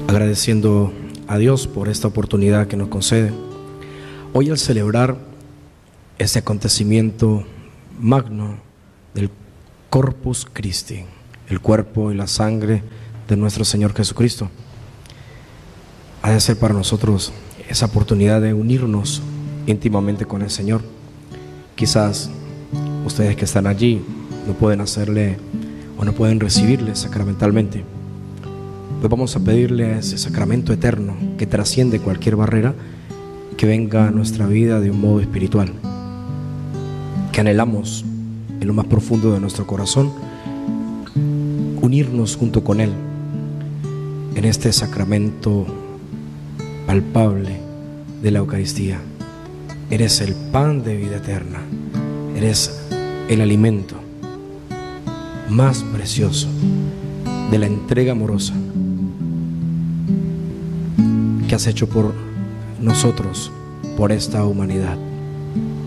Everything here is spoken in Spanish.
agradeciendo a Dios por esta oportunidad que nos concede. Hoy, al celebrar este acontecimiento magno del Corpus Christi, el cuerpo y la sangre de nuestro Señor Jesucristo, ha de ser para nosotros esa oportunidad de unirnos íntimamente con el Señor. Quizás ustedes que están allí no pueden hacerle o no pueden recibirle sacramentalmente, pues vamos a pedirle a ese sacramento eterno que trasciende cualquier barrera, que venga a nuestra vida de un modo espiritual, que anhelamos en lo más profundo de nuestro corazón unirnos junto con Él en este sacramento palpable de la Eucaristía. Eres el pan de vida eterna, eres el alimento más precioso de la entrega amorosa que has hecho por nosotros, por esta humanidad.